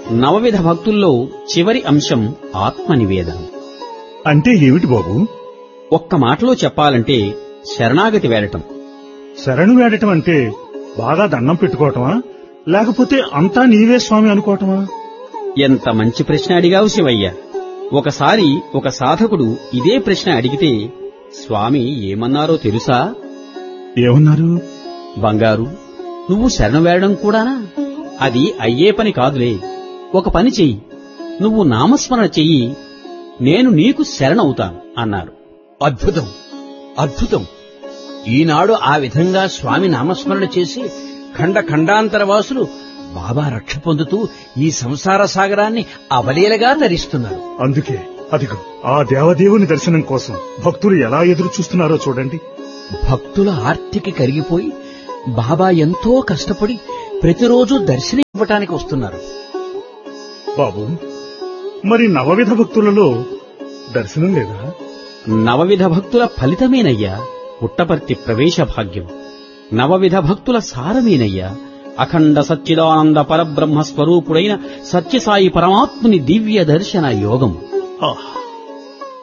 నవవిధ భక్తుల్లో చివరి అంశం ఆత్మనివేదనం. అంటే ఏమిటి బాబు? ఒక్క మాటలో చెప్పాలంటే శరణాగతి వేడటం. శరణు వేడటం అంటే బాగా దండం పెట్టుకోవటమా, లేకపోతే అంతా నీవే స్వామి అనుకోవటమా? ఎంత మంచి ప్రశ్న అడిగావు శివయ్య. ఒకసారి ఒక సాధకుడు ఇదే ప్రశ్న అడిగితే స్వామి ఏమన్నారో తెలుసా? ఏమన్నారు? బంగారు, నువ్వు శరణు వేడడం కూడానా? అది అయ్యే పని కాదులే. ఒక పని చెయ్యి, నువ్వు నామస్మరణ చెయ్యి, నేను నీకు శరణవుతాను అన్నారు. అద్భుతం, అద్భుతం. ఈనాడు ఆ విధంగా స్వామి నామస్మరణ చేసి ఖండాంతర వాసులు బాబా రక్ష పొందుతూ ఈ సంసార సాగరాన్ని అవలీలగా తరిస్తున్నారు. అందుకే అదిగో ఆ దేవదేవుని దర్శనం కోసం భక్తులు ఎలా ఎదురు చూస్తున్నారో చూడండి. భక్తుల ఆర్తికి కరిగిపోయి బాబా ఎంతో కష్టపడి ప్రతిరోజు దర్శనం ఇవ్వటానికి వస్తున్నారు. బాబు, మరి నవవిధ భక్తులలో దర్శనం లేదా? నవవిధ భక్తుల ఫలితమేనయ్యా పుట్టపర్తి ప్రవేశ భాగ్యం. నవవిధ భక్తుల సారమేనయ్యా అఖండ సచ్చిదానంద పరబ్రహ్మ స్వరూపుడైన సత్యసాయి పరమాత్ముని దివ్య దర్శన యోగం. ఆహ్!